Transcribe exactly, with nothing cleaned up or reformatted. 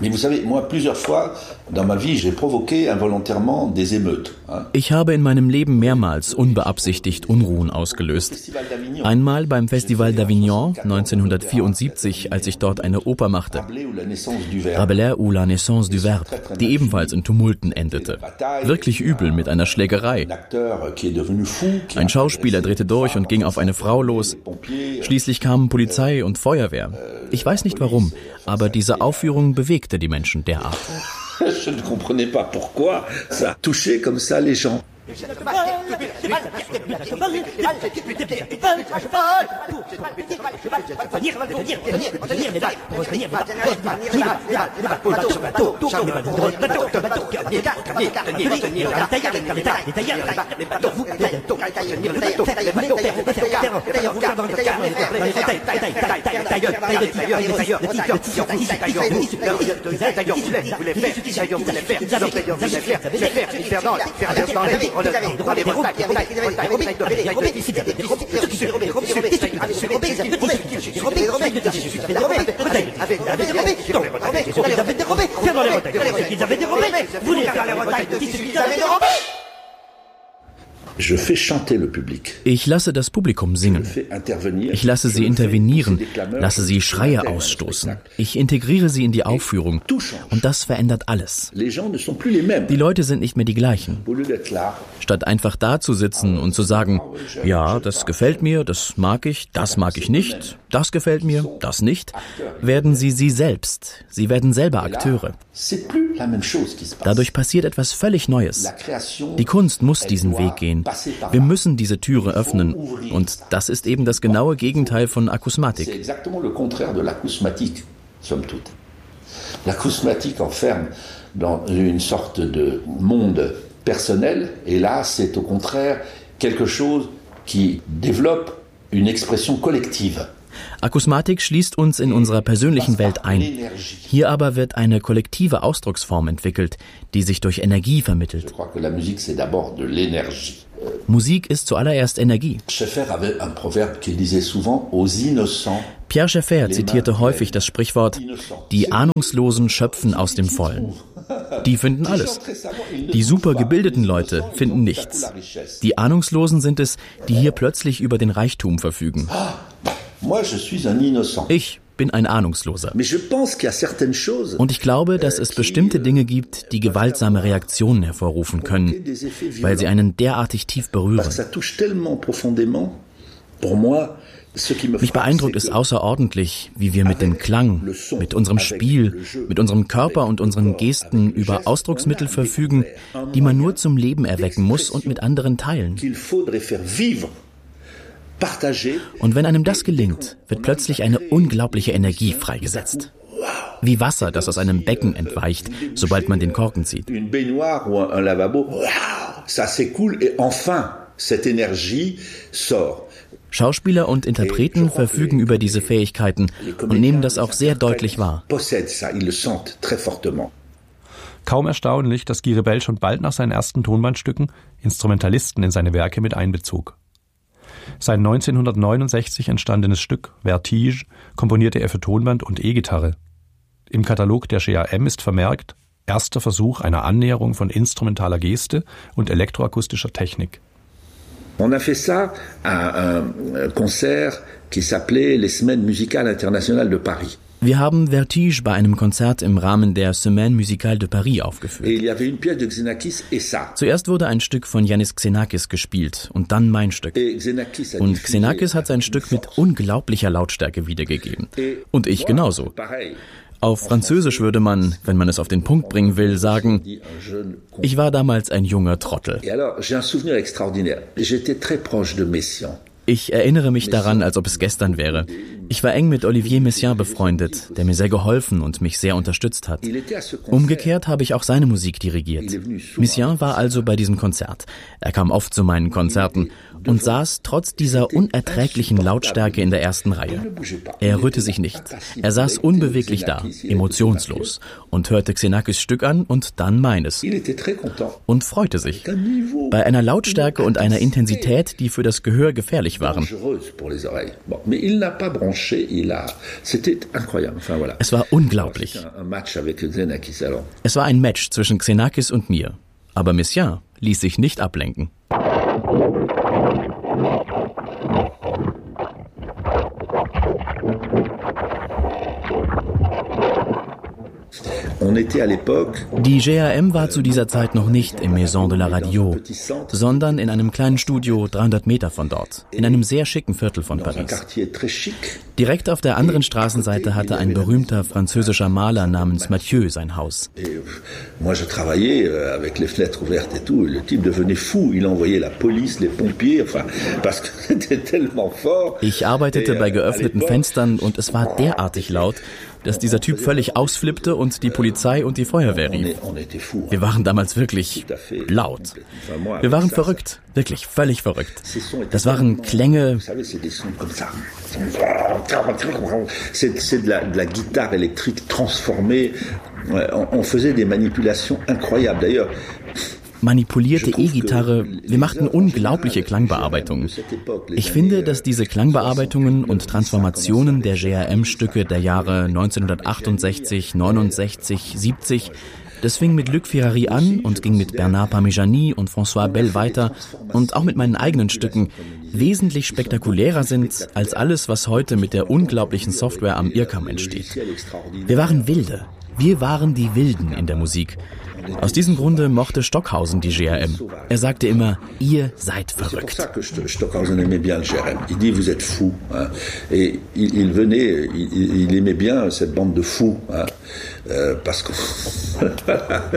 Ich habe in meinem Leben mehrmals unbeabsichtigt Unruhen ausgelöst. Einmal beim Festival d'Avignon neunzehnhundertvierundsiebzig, als ich dort eine Oper machte, Rabelais ou la naissance du Verbe, die ebenfalls in Tumulten endete. Wirklich übel mit einer Schlägerei. Ein Schauspieler drehte durch und ging auf eine Frau los. Schließlich kamen Polizei und Feuerwehr. Ich weiß nicht warum, aber diese Aufführung bewegte die Menschen derart. Je ne comprenais pas pourquoi ça touchait comme ça les gens. Ich lasse das Publikum singen. Ich lasse sie intervenieren, lasse sie Schreie ausstoßen. Ich integriere sie in die Aufführung. Und das verändert alles. Die Leute sind nicht mehr die gleichen. Statt einfach da zu sitzen und zu sagen, ja, das gefällt mir, das mag ich, das mag ich nicht, das gefällt mir, das nicht, werden sie sie selbst. Sie werden selber Akteure. Dadurch passiert etwas völlig Neues. Die Kunst muss diesen Weg gehen. Wir müssen diese Türe öffnen. Und das ist eben das genaue Gegenteil von Akusmatik. L'acousmatique enferme dans une sorte de monde personnel, et là, c'est au contraire quelque chose qui développe une expression collective. Akusmatik schließt uns in unserer persönlichen Welt ein. Hier aber wird eine kollektive Ausdrucksform entwickelt, die sich durch Energie vermittelt. Musik ist zuallererst Energie. Pierre Schaeffer zitierte häufig das Sprichwort, die Ahnungslosen schöpfen aus dem Vollen. Die finden alles. Die super gebildeten Leute finden nichts. Die Ahnungslosen sind es, die hier plötzlich über den Reichtum verfügen. Ich bin ein Ahnungsloser. Und ich glaube, dass es bestimmte Dinge gibt, die gewaltsame Reaktionen hervorrufen können, weil sie einen derartig tief berühren. Mich beeindruckt es außerordentlich, wie wir mit dem Klang, mit unserem Spiel, mit unserem Körper und unseren Gesten über Ausdrucksmittel verfügen, die man nur zum Leben erwecken muss und mit anderen teilen. Und wenn einem das gelingt, wird plötzlich eine unglaubliche Energie freigesetzt. Wie Wasser, das aus einem Becken entweicht, sobald man den Korken zieht. Schauspieler und Interpreten verfügen über diese Fähigkeiten und nehmen das auch sehr deutlich wahr. Kaum erstaunlich, dass Guy Rebel schon bald nach seinen ersten Tonbandstücken Instrumentalisten in seine Werke mit einbezog. Sein neunzehnhundertneunundsechzig entstandenes Stück Vertige komponierte er für Tonband und E-Gitarre. Im Katalog der G A M ist vermerkt, erster Versuch einer Annäherung von instrumentaler Geste und elektroakustischer Technik. On a fait ça à un concert qui s'appelait les Semaines musicales internationales de Paris. Wir haben Vertige bei einem Konzert im Rahmen der Semaine musicale de Paris aufgeführt. Zuerst wurde ein Stück von Yannis Xenakis gespielt und dann mein Stück. Und Xenakis hat sein Stück mit unglaublicher Lautstärke wiedergegeben. Und ich genauso. Auf Französisch würde man, wenn man es auf den Punkt bringen will, sagen, ich war damals ein junger Trottel. Ich erinnere mich daran, als ob es gestern wäre. Ich war eng mit Olivier Messiaen befreundet, der mir sehr geholfen und mich sehr unterstützt hat. Umgekehrt habe ich auch seine Musik dirigiert. Messiaen war also bei diesem Konzert. Er kam oft zu meinen Konzerten und saß trotz dieser unerträglichen Lautstärke in der ersten Reihe. Er rührte sich nicht. Er saß unbeweglich da, emotionslos, und hörte Xenakis Stück an und dann meines. Und freute sich. Bei einer Lautstärke und einer Intensität, die für das Gehör gefährlich waren. Es war unglaublich. Es war ein Match zwischen Xenakis und mir. Aber Messiaen ließ sich nicht ablenken. Die G R M war zu dieser Zeit noch nicht im Maison de la Radio, sondern in einem kleinen Studio dreihundert Meter von dort, in einem sehr schicken Viertel von Paris. Direkt auf der anderen Straßenseite hatte ein berühmter französischer Maler namens Mathieu sein Haus. Ich arbeitete bei geöffneten Fenstern und es war derartig laut, dass dieser Typ völlig ausflippte und die Polizei und die Feuerwehr rief. Wir waren damals wirklich laut. Wir waren verrückt, wirklich völlig verrückt. Das waren Klänge. C'est de la, de la guitare électrique transformée. On faisait des manipulations incroyables. D'ailleurs, manipulierte E-Gitarre, wir machten unglaubliche Klangbearbeitungen. Ich finde, dass diese Klangbearbeitungen und Transformationen der G R M-Stücke der Jahre neunzehnhundertachtundsechzig, neunundsechzig, siebzig, das fing mit Luc Ferrari an und ging mit Bernard Parmigiani und François Bell weiter und auch mit meinen eigenen Stücken wesentlich spektakulärer sind als alles, was heute mit der unglaublichen Software am I R C A M entsteht. Wir waren Wilde. Wir waren die Wilden in der Musik. Aus diesem Grunde mochte Stockhausen die G R M. Er sagte immer, ihr seid verrückt. Stockhausen aimait bien le G R M. Il dit, vous êtes fous. Et il venait, il aimait bien cette bande de fous. Parce que